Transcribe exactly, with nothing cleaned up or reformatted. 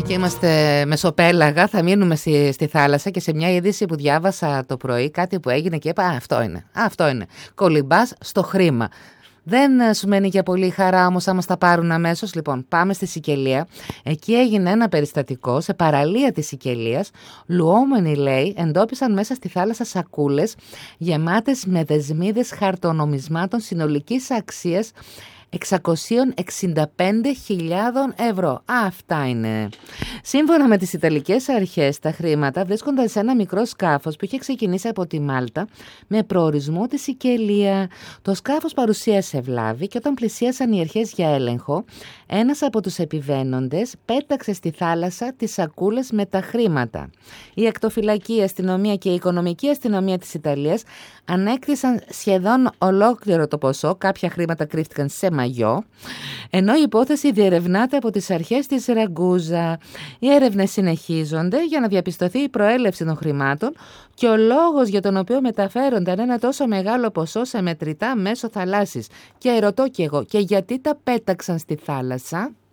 και είμαστε μεσοπέλαγα, θα μείνουμε στη, στη θάλασσα και σε μια είδηση που διάβασα το πρωί, κάτι που έγινε και είπα α, αυτό είναι, α, αυτό είναι, κολυμπάς στο χρήμα. Δεν σου μένει για πολύ χαρά όμως άμα στα πάρουν αμέσως. Λοιπόν, πάμε στη Σικελία. Εκεί έγινε ένα περιστατικό σε παραλία της Σικελίας. Λουόμενοι, λέει, εντόπισαν μέσα στη θάλασσα σακούλες γεμάτες με δεσμίδες χαρτονομισμάτων συνολικής αξίας εξακόσιες εξήντα πέντε χιλιάδες ευρώ. Αυτά είναι. Σύμφωνα με τις Ιταλικές αρχές, τα χρήματα βρίσκονταν σε ένα μικρό σκάφος που είχε ξεκινήσει από τη Μάλτα με προορισμό τη Σικελία. Το σκάφος παρουσίασε βλάβη και όταν πλησίασαν οι αρχές για έλεγχο, ένας από τους επιβαίνοντες πέταξε στη θάλασσα τις σακούλες με τα χρήματα. Η ακτοφυλακή, η αστυνομία και η οικονομική αστυνομία της Ιταλίας ανέκτησαν σχεδόν ολόκληρο το ποσό, κάποια χρήματα κρύφτηκαν σε μαγιό, ενώ η υπόθεση διερευνάται από τις αρχές της Ραγκούζα. Οι έρευνες συνεχίζονται για να διαπιστωθεί η προέλευση των χρημάτων και ο λόγος για τον οποίο μεταφέρονταν ένα τόσο μεγάλο ποσό σε μετρητά μέσω θαλάσσης. Και ρωτώ κι εγώ, και γιατί τα πέταξαν στη θάλασσα?